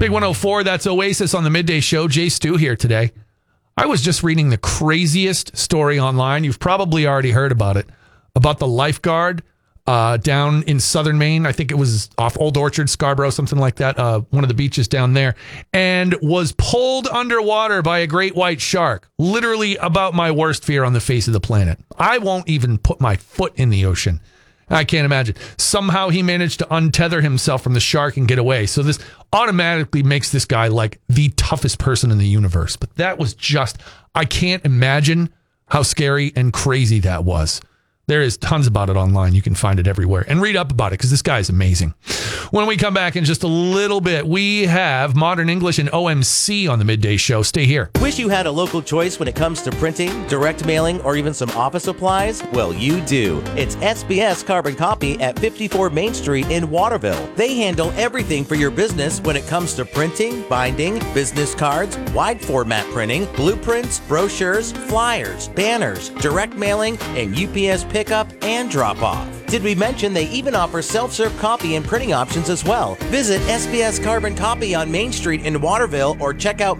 Big 104, that's Oasis on the Midday Show. Jay Stu here today. I was just reading the craziest story online. You've probably already heard about it, about the lifeguard down in southern Maine. I think it was off Old Orchard, Scarborough, something like that, one of the beaches down there, and was pulled underwater by a great white shark. Literally about my worst fear on the face of the planet. I won't even put my foot in the ocean. I can't imagine. Somehow he managed to untether himself from the shark and get away. So this automatically makes this guy like the toughest person in the universe. But that was just, I can't imagine how scary and crazy that was. There is tons about it online. You can find it everywhere and read up about it because this guy is amazing. When we come back in just a little bit, we have Modern English and OMC on the Midday Show. Stay here. Wish you had a local choice when it comes to printing, direct mailing, or even some office supplies? Well, you do. It's SBS Carbon Copy at 54 Main Street in Waterville. They handle everything for your business when it comes to printing, binding, business cards, wide format printing, blueprints, brochures, flyers, banners, direct mailing, and UPS pickup and drop off. Did we mention they even offer self-serve copy and printing options as well? Visit SBS Carbon Copy on Main Street in Waterville or check out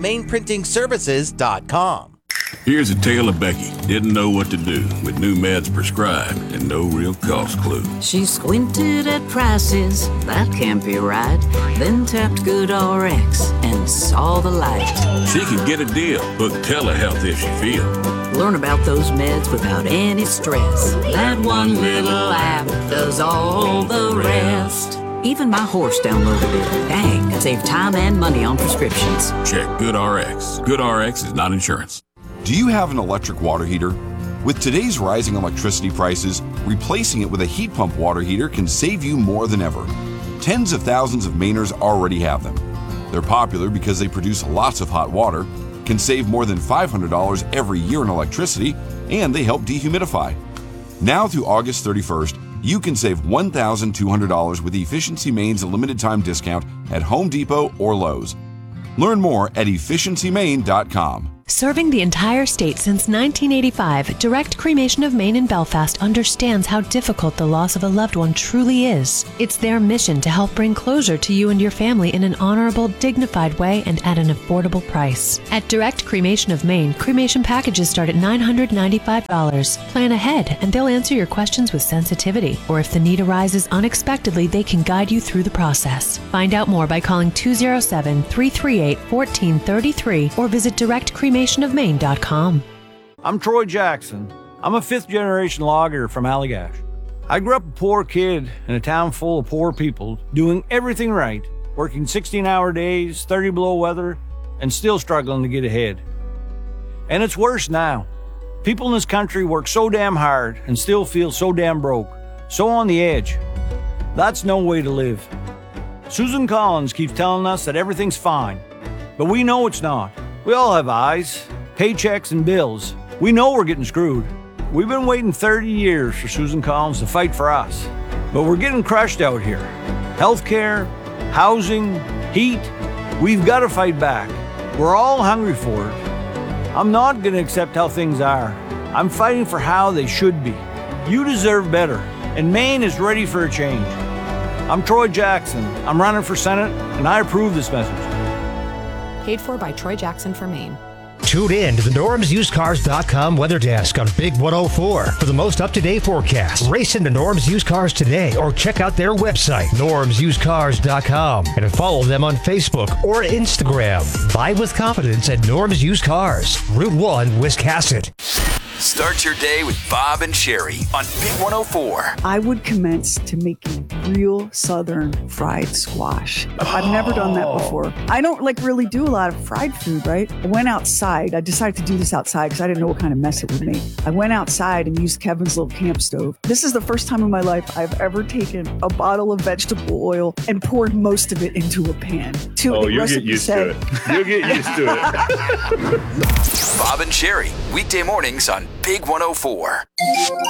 mainprintingservices.com. Here's a tale of Becky. Didn't know what to do with new meds prescribed and no real cost clue. She squinted at prices, that can't be right. Then tapped GoodRx and saw the light. She can get a deal. Book telehealth if she feels. Learn about those meds without any stress. That one little app does all the rest. Even my horse downloaded it. Dang, it saved time and money on prescriptions. Check GoodRx. GoodRx is not insurance. Do you have an electric water heater? With today's rising electricity prices, replacing it with a heat pump water heater can save you more than ever. Tens of thousands of Mainers already have them. They're popular because they produce lots of hot water, can save more than $500 every year in electricity, and they help dehumidify. Now through August 31st, you can save $1,200 with Efficiency Maine's limited time discount at Home Depot or Lowe's. Learn more at efficiencymaine.com. Serving the entire state since 1985, Direct Cremation of Maine in Belfast understands how difficult the loss of a loved one truly is. It's their mission to help bring closure to you and your family in an honorable, dignified way and at an affordable price. At Direct Cremation of Maine, cremation packages start at $995. Plan ahead and they'll answer your questions with sensitivity. Or if the need arises unexpectedly, they can guide you through the process. Find out more by calling 207-338-1433 or visit directcremationofmaine.com. I'm Troy Jackson. I'm a fifth-generation logger from Allagash. I grew up a poor kid in a town full of poor people, doing everything right, working 16-hour days, 30 below weather, and still struggling to get ahead. And it's worse now. People in this country work so damn hard and still feel so damn broke, so on the edge. That's no way to live. Susan Collins keeps telling us that everything's fine, but we know it's not. We all have eyes, paychecks, and bills. We know we're getting screwed. We've been waiting 30 years for Susan Collins to fight for us, but we're getting crushed out here. Healthcare, housing, heat, we've got to fight back. We're all hungry for it. I'm not going to accept how things are. I'm fighting for how they should be. You deserve better, and Maine is ready for a change. I'm Troy Jackson. I'm running for Senate, and I approve this message. Paid for by Troy Jackson for Maine. Tune in to the NormsUsedCars.com weather desk on Big 104 for the most up-to-date forecast. Race into Norm's Used Cars today or check out their website, NormsUsedCars.com, and follow them on Facebook or Instagram. Buy with confidence at Norm's Used Cars, Route 1, Wiscasset. Start your day with Bob and Sherry on Big 104. I would commence to making real Southern fried squash. I've never done that before. I don't really do a lot of fried food, right? I went outside. I decided to do this outside because I didn't know what kind of mess it would make. I went outside and used Kevin's little camp stove. This is the first time in my life I've ever taken a bottle of vegetable oil and poured most of it into a pan. You'll get used to it. You'll get used to it. Bob and Sherry, weekday mornings on Big 104.